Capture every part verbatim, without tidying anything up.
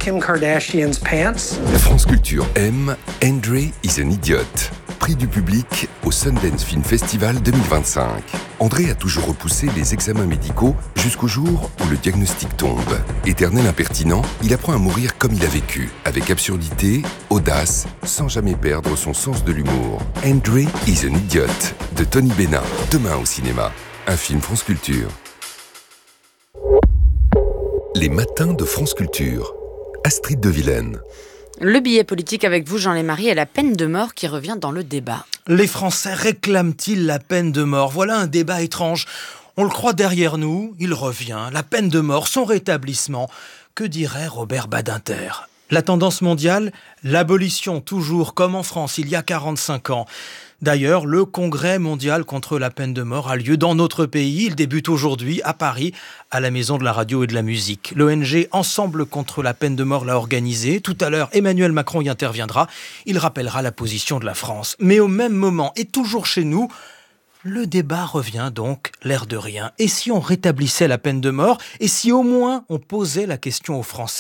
Kim Kardashian's pants. France Culture aime Andre is an Idiot. Prix du public au Sundance Film Festival deux mille vingt-cinq. André a toujours repoussé les examens médicaux jusqu'au jour où le diagnostic tombe. Éternel impertinent, il apprend à mourir comme il a vécu, avec absurdité, audace, sans jamais perdre son sens de l'humour. Andre is an Idiot, de Tony Bénin, demain au cinéma. Un film France Culture. Les matins de France Culture. Astrid de Vilaine. Le billet politique avec vous, Jean Lémarie, et la peine de mort qui revient dans le débat. Les Français réclament-ils la peine de mort ? Voilà un débat étrange. On le croit derrière nous, il revient. La peine de mort, son rétablissement. Que dirait Robert Badinter ? La tendance mondiale, l'abolition toujours comme en France il y a quarante-cinq ans. D'ailleurs, le congrès mondial contre la peine de mort a lieu dans notre pays. Il débute aujourd'hui à Paris, à la Maison de la Radio et de la Musique. L'O N G Ensemble contre la peine de mort l'a organisé. Tout à l'heure, Emmanuel Macron y interviendra. Il rappellera la position de la France. Mais au même moment, et toujours chez nous, le débat revient donc, l'air de rien. Et si on rétablissait la peine de mort ? Et si au moins on posait la question aux Français ?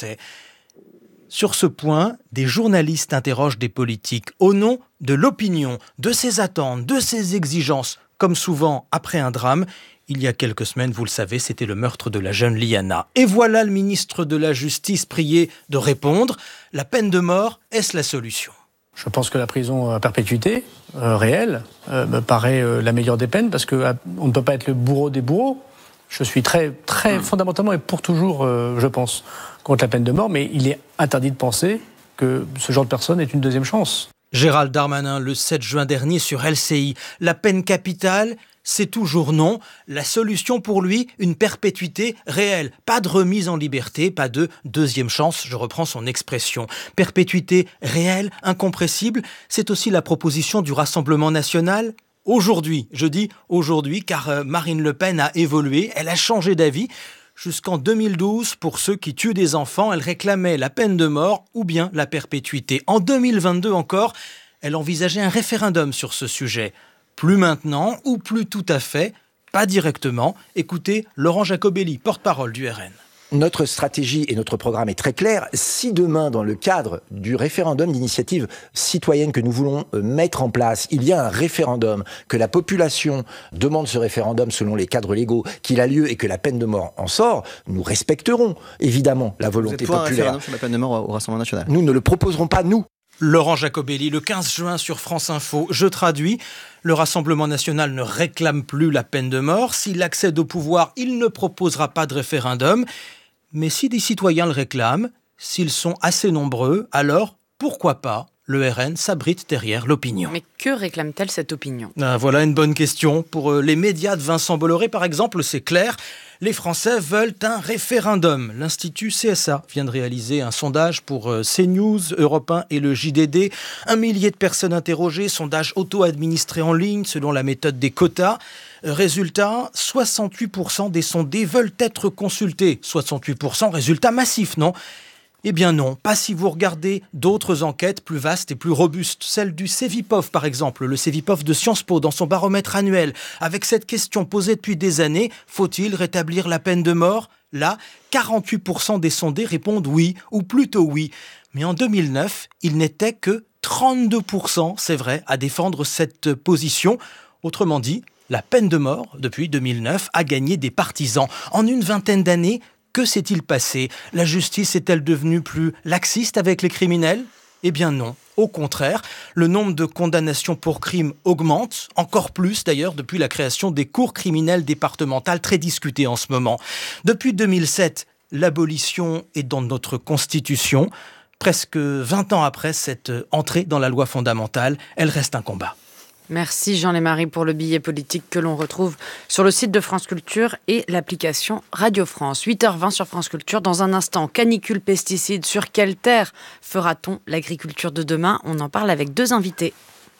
Sur ce point, des journalistes interrogent des politiques au nom de l'opinion, de ses attentes, de ses exigences. Comme souvent après un drame, il y a quelques semaines, vous le savez, c'était le meurtre de la jeune Liana. Et voilà le ministre de la Justice prié de répondre. La peine de mort, est-ce la solution ? Je pense que la prison à perpétuité, euh, réelle, euh, me paraît euh, la meilleure des peines, parce qu'on euh, ne peut pas être le bourreau des bourreaux. Je suis très, très fondamentalement et pour toujours, euh, je pense, contre la peine de mort, mais il est interdit de penser que ce genre de personne est une deuxième chance. Gérald Darmanin, le sept juin dernier sur L C I. La peine capitale, c'est toujours non. La solution pour lui, une perpétuité réelle. Pas de remise en liberté, pas de deuxième chance, je reprends son expression. Perpétuité réelle, incompressible, c'est aussi la proposition du Rassemblement national. Aujourd'hui, je dis aujourd'hui, car Marine Le Pen a évolué, elle a changé d'avis. Jusqu'en deux mille douze, pour ceux qui tuent des enfants, elle réclamait la peine de mort ou bien la perpétuité. En deux mille vingt-deux encore, elle envisageait un référendum sur ce sujet. Plus maintenant, ou plus tout à fait, pas directement. Écoutez Laurent Jacobelli, porte-parole du R N. Notre stratégie et notre programme est très clair. Si demain, dans le cadre du référendum d'initiative citoyenne que nous voulons mettre en place, il y a un référendum, que la population demande ce référendum selon les cadres légaux, qu'il a lieu et que la peine de mort en sort, nous respecterons évidemment la volonté Vous êtes pour populaire. un référendum sur la peine de mort au Rassemblement national ? Nous ne le proposerons pas, nous. Laurent Jacobelli, le quinze juin sur France Info. Je traduis, le Rassemblement national ne réclame plus la peine de mort. S'il accède au pouvoir, il ne proposera pas de référendum. Mais si des citoyens le réclament, s'ils sont assez nombreux, alors pourquoi pas ? Le R N s'abrite derrière l'opinion. Mais que réclame-t-elle cette opinion ? Ah, voilà une bonne question. Pour les médias de Vincent Bolloré, par exemple, c'est clair. Les Français veulent un référendum. L'Institut C S A vient de réaliser un sondage pour CNews, Europe un et le J D D. Un millier de personnes interrogées, sondage auto-administré en ligne selon la méthode des quotas. Résultat, soixante-huit pour cent des sondés veulent être consultés. soixante-huit pour cent, résultat massif, non ? Eh bien non, pas si vous regardez d'autres enquêtes plus vastes et plus robustes. Celle du Cevipof, par exemple, le Cevipof de Sciences Po, dans son baromètre annuel, avec cette question posée depuis des années, faut-il rétablir la peine de mort ? Là, quarante-huit pour cent des sondés répondent oui, ou plutôt oui. Mais en deux mille neuf, il n'était que trente-deux pour cent, c'est vrai, à défendre cette position. Autrement dit, la peine de mort, depuis deux mille neuf, a gagné des partisans. En une vingtaine d'années, que s'est-il passé ? La justice est-elle devenue plus laxiste avec les criminels ? Eh bien non. Au contraire, le nombre de condamnations pour crimes augmente, encore plus d'ailleurs depuis la création des cours criminelles départementales, très discutées en ce moment. Depuis deux mille sept, l'abolition est dans notre Constitution. Presque vingt ans après cette entrée dans la loi fondamentale, elle reste un combat. Merci Jean Lémarie pour le billet politique que l'on retrouve sur le site de France Culture et l'application Radio France. huit heures vingt sur France Culture. Dans un instant, canicule, pesticides. Sur quelle terre fera-t-on l'agriculture de demain ? On en parle avec deux invités.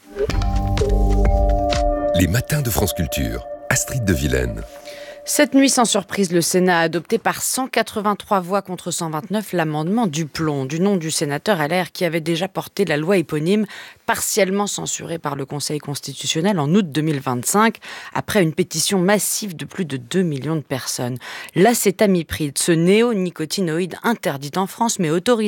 Les matins de France Culture. Astrid de Vilaine. Cette nuit, sans surprise, le Sénat a adopté par cent quatre-vingt-trois voix contre cent vingt-neuf l'amendement Duplon, du nom du sénateur L R qui avait déjà porté la loi éponyme, partiellement censurée par le Conseil constitutionnel en août deux mille vingt-cinq, après une pétition massive de plus de deux millions de personnes. L'acétamipride, ce néonicotinoïde interdit en France mais autorisé